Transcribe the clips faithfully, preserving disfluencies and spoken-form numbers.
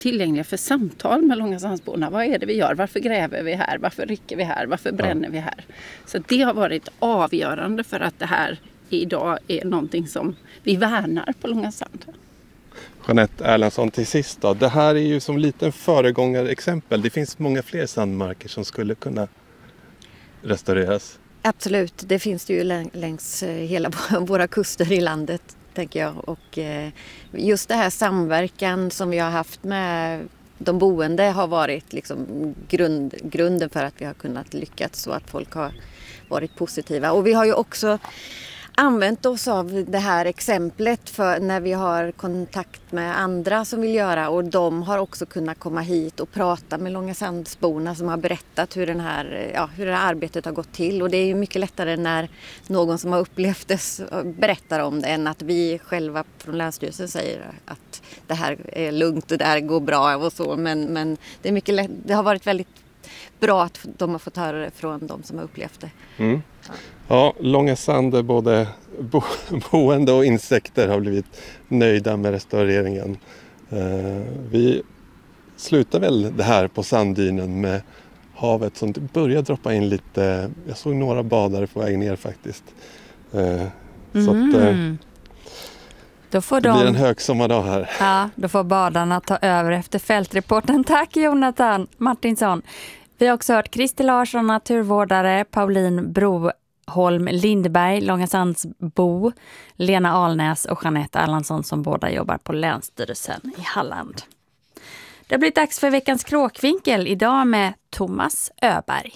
tillgängliga för samtal med Långasandsborna. Vad är det vi gör? Varför gräver vi här? Varför rycker vi här? Varför bränner ja. vi här? Så det har varit avgörande för att det här idag är någonting som vi värnar på Långasand. Jeanette Erlandsson, till sist då. Det här är ju som liten föregångare exempel. Det finns många fler sandmarker som skulle kunna restaureras. Absolut, det finns det ju längs hela våra kuster i landet, tänker jag. Och just det här samverkan som vi har haft med de boende har varit liksom grund, grunden för att vi har kunnat lyckas så att folk har varit positiva. Och vi har ju också använt oss av det här exemplet för när vi har kontakt med andra som vill göra, och de har också kunnat komma hit och prata med Långasandsborna som har berättat hur, den här, ja, hur det här arbetet har gått till. Och det är ju mycket lättare när någon som har upplevt det berättar om det än att vi själva från Länsstyrelsen säger att det här är lugnt och det här går bra och så. Men, men det, är mycket lätt, det har varit väldigt bra att de har fått höra det från de som har upplevt det. Mm. Ja, Långasand, både bo- boende och insekter har blivit nöjda med restaureringen. Eh, vi slutar väl det här på sanddynen med havet som börjar droppa in lite. Jag såg några badare på väg ner faktiskt. Eh, mm. Så att, eh, då får det de... blir en högsommardag här. Ja, då får badarna ta över efter fältreporten. Tack Jonathan Martinsson. Vi har också hört Christer Larsson, naturvårdare, Pauline Broholm Lindberg, Långasandsbo, Lena Alnäs och Jeanette Erlandsson som båda jobbar på Länsstyrelsen i Halland. Det har blivit dags för veckans kråkvinkel idag med Thomas Öberg.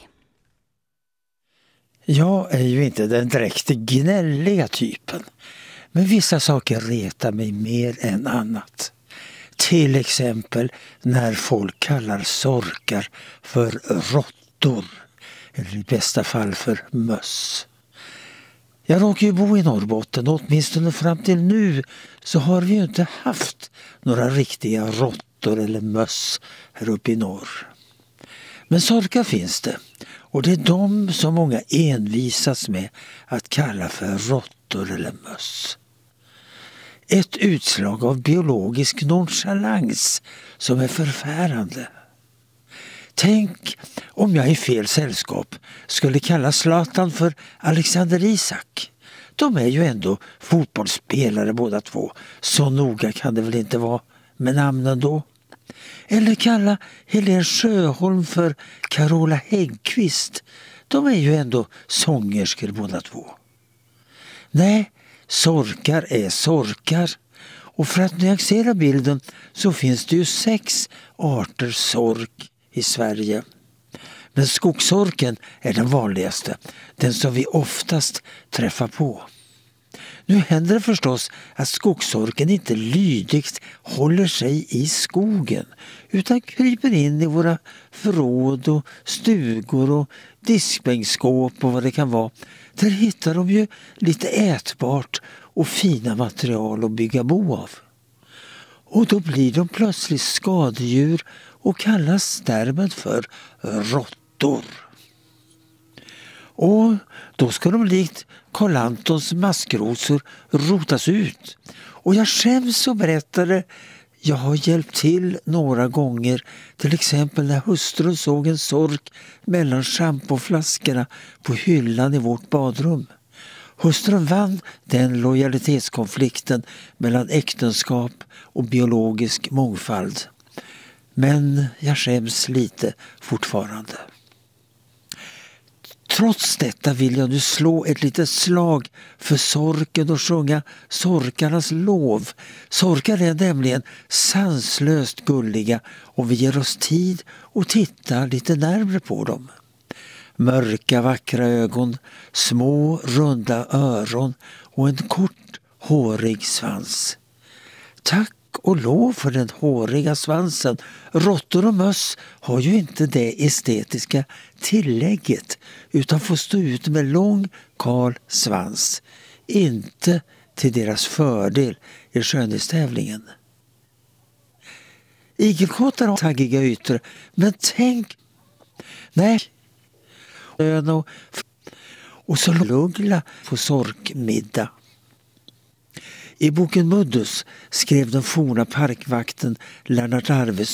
Jag är ju inte den direkt gnälliga typen, men vissa saker retar mig mer än annat. Till exempel när folk kallar sorkar för råttor, eller i bästa fall för möss. Jag råkar ju bo i Norrbotten, och åtminstone fram till nu så har vi ju inte haft några riktiga råttor eller möss här uppe i norr. Men sorkar finns det, och det är de som många envisas med att kalla för råttor eller möss. Ett utslag av biologisk nonchalans som är förfärande. Tänk om jag i fel sällskap skulle kalla Zlatan för Alexander Isak. De är ju ändå fotbollsspelare båda två. Så noga kan det väl inte vara med namnen då. Eller kalla Helene Sjöholm för Carola Häggkvist. De är ju ändå sångerskor båda två. Nej, sorkar är sorkar. Och för att nyansera bilden så finns det ju sex arter sork i Sverige. Men skogssorken är den vanligaste, den som vi oftast träffar på. Nu händer det förstås att skogssorken inte lydigt håller sig i skogen utan kryper in i våra förråd och stugor och diskbänkskåp och vad det kan vara. Där hittar de ju lite ätbart och fina material att bygga bo av. Och då blir de plötsligt skadedjur och kallas därmed för råttor. Och då ska de likt Karl Antons maskrosor rotas ut. Och jag skäms och berättade, jag har hjälpt till några gånger, till exempel när hustrun såg en sork mellan schampoflaskorna på hyllan i vårt badrum. Hustrun vann den lojalitetskonflikten mellan äktenskap och biologisk mångfald. Men jag skäms lite fortfarande. Trots detta vill jag nu slå ett litet slag för sorken och sjunga sorkarnas lov. Sorkar är nämligen sanslöst gulliga och vi ger oss tid att titta lite närmare på dem. Mörka vackra ögon, små runda öron och en kort hårig svans. Tack och lov för den håriga svansen. Råttor och möss har ju inte det estetiska tillägget utan får stå ut med lång kal svans. Inte till deras fördel i skönhetstävlingen. Igelkottar har taggiga ytor, men tänk... Nej... Och, och så lugla på sorkmiddag. I boken Muddus skrev den forna parkvakten Lennart Arves